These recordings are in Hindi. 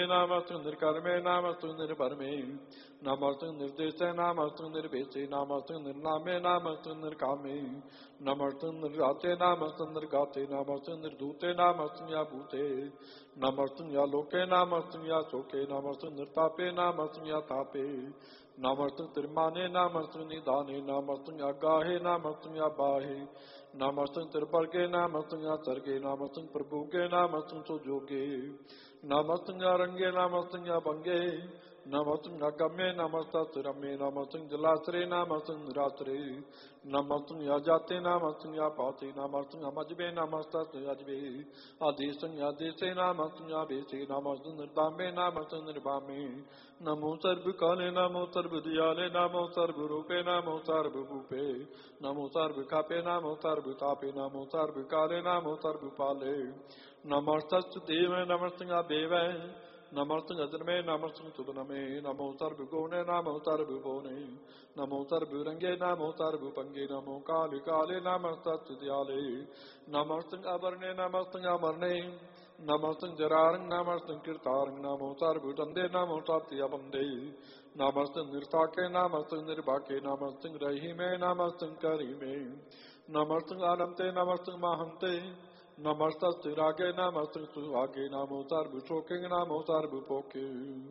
नामस्तु निर्कर्मे नामस्तु निर्भरमे नमस्तु निर्देशे नामस्तु निर्भेषे नामस्तु निर्नामे नामस्तु निर्कामे नमस्तु निर्गाते नामस्तु निर्गाते नमस्तु निर्धूते नामस्तु या भूते नमस्तु या लोके नामस्तु या शोके नमस्तु निर्तापे नामस्तु या तापे नमस्तु त्रिमाने नामस्तु निदाने नमस्तु या गाहे नमस्तु या बाहे नमस्तु त्रिपर्गे नमस्तु या सर्गे नमस्तु प्रभुगे नमस्तु सुजोगे नमस्तु या रंगे नमस्तु या भंगे नमस्तु या गम्ये नमस्तु रम्ये नमस्तु जलाश्रय नमस्तु निराश्रय नमस्तु या जाते नमस्तु या पाते नमस्तु या मजबे नमस्तु अजबे आदेश या देशे नमस्तु या बेसे नमस्तु निर्दामे नमस्तु निर्भामे नमो सर्व काले नमो सर्व दयाले नमो सर्व रूपे नमो सर्व भूपे नमो सर्व कापे नमो सर्व तापे नमो सर्व काले नमो सर्व पाले नमस्तु देव नमस्तु देव नमस्तु अजन्मे नमस्तु सुबनमे नमो सर्व गुणे नमो सर्व भुवने नमो सर्व रंगे नमो सर्व पंगे नमो काले काले नमस्तु दयाले नमस्तु अवर्णे नमस्तु अमरणे नमस्तु जरारंग नमस्तु कीर्तारंग नमो सर्व दंदे नमो सत्य बंदे नमस्तु निर्ताके नमस्तु निर्भाके नमस्तु रहीमे नमस्तु करीमे नमस्तु आनंते नमस्तु महंते नमस्तु रागे नमस्तु सुहागे नमो सर्व शोकिंग नमो सर्व पोके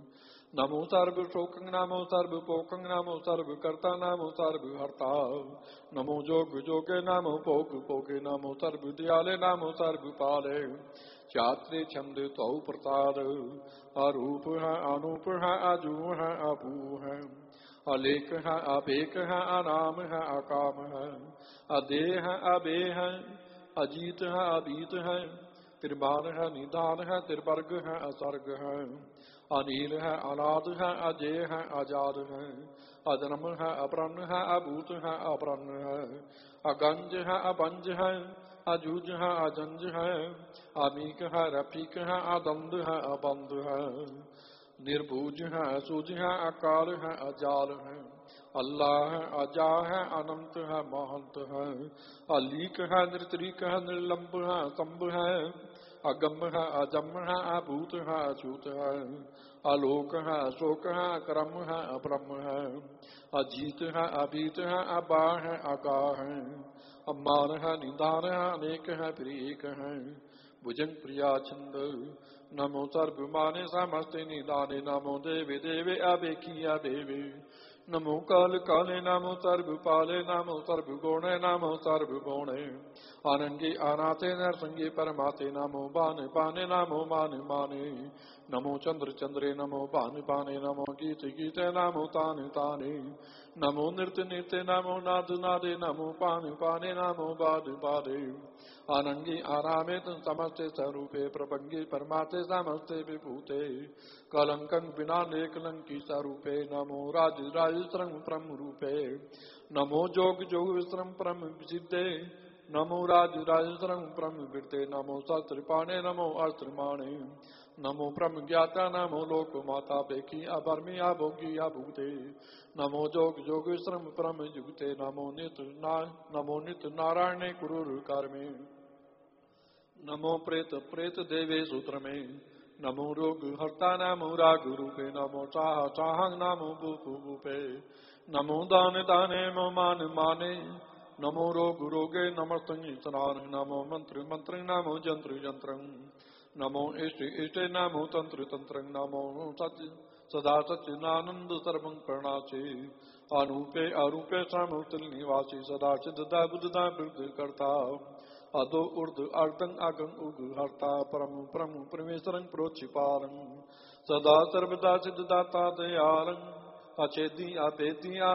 नमो सर्व शोकिंग नमो सर्व पोकंग नमो सर्व कर्ता नमो सर्व हर्ता नमो जोग जोगे नमो पोग पोगे नमो सर्व दयाले नमो सर्व पाले चात्रे छंद तौ प्रसाद अरूप है अनूप है अजू है अभू है अलेख है अपेक है अनाम है अकाम है अदेह है अबे है अजीत है अबीत है त्रिमान है निदान है त्रिवर्ग है असर्ग है अनिल है अनाद है अजय है आजाद है अजन्म है अपरन्न है अभूत है अपरन्न है अगंज है अबंज है अजूज है अजंज है अमीक है रफीक है अदंद है अबंद है निर्भुज है सूज है अकाल है अजाल है अल्लाह है अजा है अनंत है महंत है अलीक है निर्तरीक है निर्लंब है संभ है अगम है अजम है अभूत है अछूत है आलोक है अशोक है अक्रम है अब्रह्म है अजीत है अभीत है अबा है अगा है अम्मान है निदान है अनेक है प्रियक है भुजंग प्रिया छंद नमो सर्वमाने समस्ते निदाने नमो देवे देवे अबेकिया देवे नमो काल काले नमो सर्व पाले नमो सर्व गुणे नमो सर्व गुणे आनंगे अनाथे नरसंगे परमाते नमो बाने बाने नमो माने माने नमो चंद्र चंद्रे नमो बाने बाने नमो गीत गीते नमो ताने ताने नमो नृत्य नृत्य नमो नाद नादे नमो पाने पाने नमो बाद बादे आनंगे आरामे समस्ते स्वरूपे प्रभंगे परमाते समस्ते विभूते कलंकं बिना लेकलंकी स्वरूपे नमो राज राज श्रम परम रूपे नमो जोग जोग विश्रम परम सिद्धे नमो राज राज श्रम परम विरते नमो शास्त्रपाणे नमो अस्त्रमाणे नमो ब्रह्म ज्ञाता नमो लोक माता बेकी अभर्मी अभोगी अभूते नमो जोग जोग विश्रम परम जुगते नमो नित नारायण कुरुर कर्मे नमो प्रेत प्रेत देवे सूत्र में नमो रोग हर्ता नमो राग रूपे नमो चाह चाहंग नमो भूपु भूपे नमो दान दाने मो मान माने नमो रोग रोगे नमस्तंग स्नान नमो मंत्र मंत्र नमो जंत्र जंत्र नमो इष्ट इष्ट नमो तंत्र तंत्र नमो सच सदा सच्चिदानंद सर्वं प्रणाचे अनूपे अरूपे समूतल निवासी सदा चिदा बुद्धदा वृद्ध करता अदो उर्द अर्दं अगं उग हर्ता परम परम परमेश्वरं प्रोक्षिपालं सदा सर्वदा सिद्धदाता दयालं अचेदी अभेदी